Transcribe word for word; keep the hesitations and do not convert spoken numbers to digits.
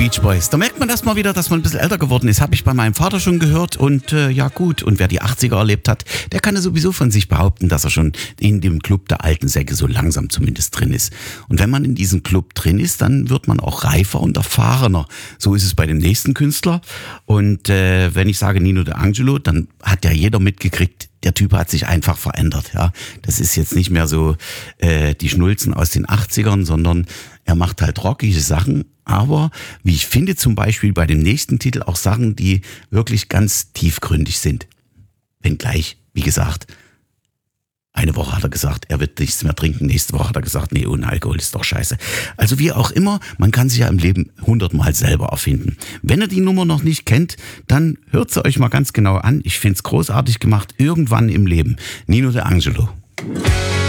Beach Boys. Da merkt man erstmal wieder, dass man ein bisschen älter geworden ist. Habe ich bei meinem Vater schon gehört und äh, ja gut. Und wer die achtziger erlebt hat, der kann ja sowieso von sich behaupten, dass er schon in dem Club der alten Säcke so langsam zumindest drin ist. Und wenn man in diesem Club drin ist, dann wird man auch reifer und erfahrener. So ist es bei dem nächsten Künstler. Und äh, wenn ich sage Nino D'Angelo, dann hat ja jeder mitgekriegt, der Typ hat sich einfach verändert. Ja, das ist jetzt nicht mehr so äh, die Schnulzen aus den achtzigern, sondern er macht halt rockige Sachen, aber wie ich finde zum Beispiel bei dem nächsten Titel auch Sachen, die wirklich ganz tiefgründig sind. Wenngleich, wie gesagt, eine Woche hat er gesagt, er wird nichts mehr trinken, nächste Woche hat er gesagt, nee, ohne Alkohol ist doch scheiße. Also wie auch immer, man kann sich ja im Leben hundertmal selber erfinden. Wenn ihr die Nummer noch nicht kennt, dann hört sie euch mal ganz genau an. Ich find's großartig gemacht, irgendwann im Leben. Nino D'Angelo.